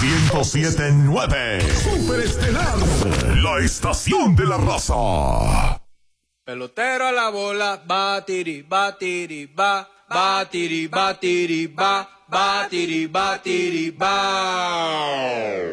107.9 Superestelar, la estación de la raza. Pelotero a la bola, batiri, batiri, ba, batiri, batiri, ba, batiri, batiri, ba.